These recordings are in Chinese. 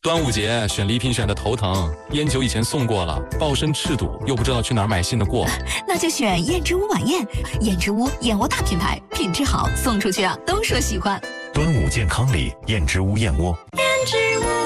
端午节选礼品选的头疼，烟酒以前送过了，抱身赤赌，又不知道去哪儿买新的过。 那就选燕之屋晚宴，燕之屋燕窝大品牌，品质好，送出去啊都说喜欢。 端午健康礼，燕之屋燕窝。 燕之屋。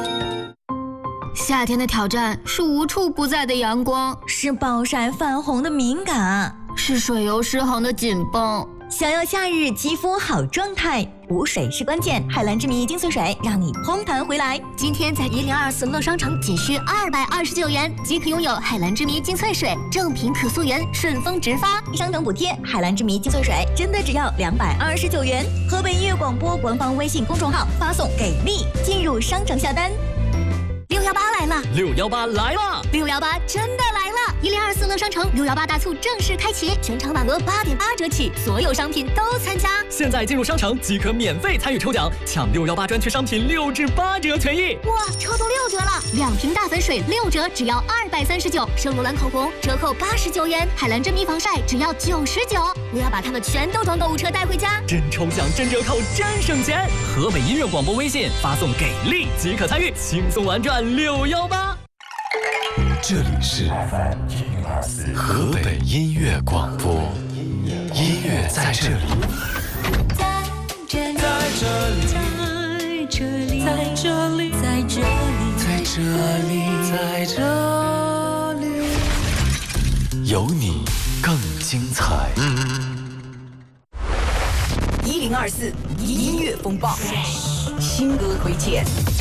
夏天的挑战是无处不在的阳光， 是暴晒泛红的敏感， 是水油失衡的紧绷。 想要夏日肌肤好状态，补水是关键。海蓝之谜精粹水让你嘭弹回来。 今天在1024乐商城仅需229元即可拥有海蓝之谜精粹水，正品可溯源，顺丰直发， 商城补贴。海蓝之谜精粹水真的只要229元。河北音乐广播官方微信公众号发送给力，进入商城下单。 618来了 ，618来了 ，618真的来了！1024乐商城618大促正式开启，全场满额8.8折起，所有商品都参加。 现在进入商城即可免费参与抽奖，抢618专区商品6至8折权益。 哇，抽到6折了！2瓶大粉水6折，只要239；圣罗兰口红折扣89元，海蓝之谜防晒只要99。我要把它们全都装购物车带回家， 真抽奖、真折扣、真省钱！河北音乐广播微信发送给力即可参与，轻松玩转618。 这里是河北音乐广播，音乐在这里， 在这里，在这里，在这里，在这里， 在这里，在这里，有你更精彩。 1024音乐风暴，新歌推荐。